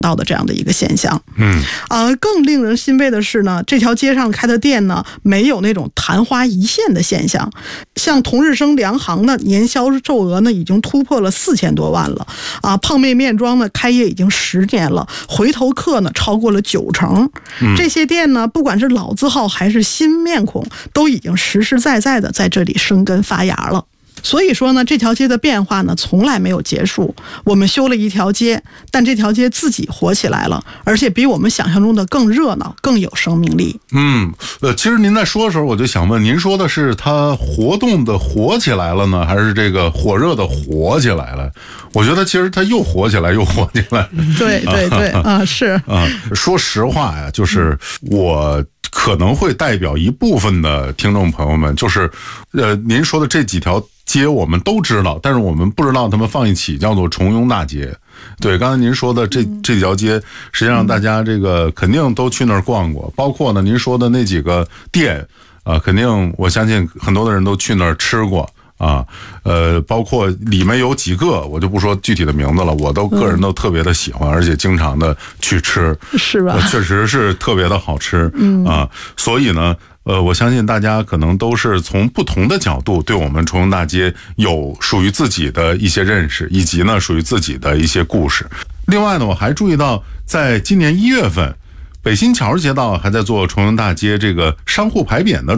到的这样的一个现象。更令人欣慰的是呢，这条街上开的店呢，没有那种昙花一现的现象。像同日升粮行的年销售额呢，已经突破了4000多万了胖妹面庄呢，开业已经10年了，回头客呢超过了90%。这些店呢，不管是老字号还是新面孔，都已经实实在在的在这里生根发芽了。所以说呢，这条街的变化呢，从来没有结束。我们修了一条街，但这条街自己活起来了，而且比我们想象中的更热闹，更有生命力。 其实您在说的时候，我就想问，您说的是它活动的活起来了呢，还是这个火热的活起来了？我觉得其实它又活起来又活起来。 对是说实话呀，就是我可能会代表一部分的听众朋友们，就是您说的这几条街我们都知道，但是我们不知道他们放一起叫做重庸大街。对，刚才您说的这条街，实际上大家这个肯定都去那儿逛过，包括呢您说的那几个店肯定我相信很多的人都去那儿吃过包括里面有几个我就不说具体的名字了，我个人都特别的喜欢，而且经常的去吃， 是吧？ 确实是特别的好吃所以呢我相信大家可能都是从不同的角度对我们重庸大街有属于自己的一些认识，以及呢属于自己的一些故事。另外呢，我还注意到在今年1月份，北新桥街道还在做重庸大街这个商户牌匾的